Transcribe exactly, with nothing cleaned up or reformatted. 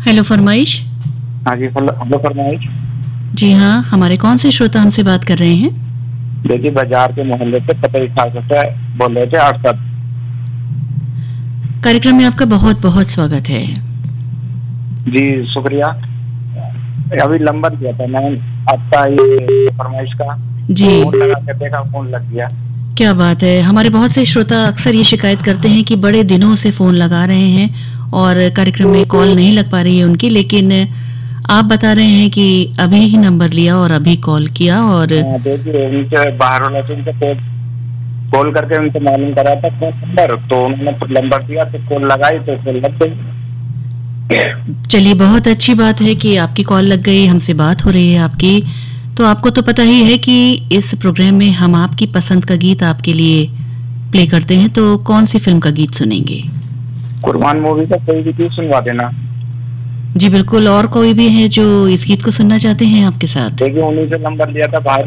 Hello फरमाइश। हाँ जी, hello hello फरमाइश। जी हाँ, हमारे कौन से श्रोता हमसे बात कर रहे हैं? देखिए, बाजार के मोहल्ले से पता ही खास से बोल रहे थे अरशद। कार्यक्रम में आपका बहुत बहुत स्वागत है। जी शुक्रिया। अभी नंबर दिया था मैंने आपका, ये फरमाइश का जी, फोन लगा के देखा, फोन लग गया। क्या बात है। हमारे बहुत से श्रोता अक्सर ये शिकायत करते हैं कि बड़े दिनों से फोन लगा रहे हैं और कार्यक्रम में कॉल नहीं लग पा रही है उनकी, लेकिन आप बता रहे हैं कि अभी ही नंबर लिया और अभी कॉल किया। और हाँ, देखिए उनसे बाहर होने से उनसे कॉल करके उनसे मालूम करा था फोन नंबर, तो उन्होंने नंबर दिया तो कॉल लगाई तो कॉल लग गई। चलिए, बहुत अच्छी बात है कि आपकी कॉल लग गई, हमसे बात हो रही है आपकी। तो आपको तो पता ही है कि इस प्रोग्राम में हम आपकी पसंद का गीत आपके लिए प्ले करते हैं। तो कौन सी फिल्म का गीत सुनेंगे? कुर्बान मूवी का कोई भी गीत सुनवा देना। जी बिल्कुल। और कोई भी है जो इस गीत को सुनना चाहते हैं आपके साथ? देखिए, उन्हीं से नंबर लिया था बाहर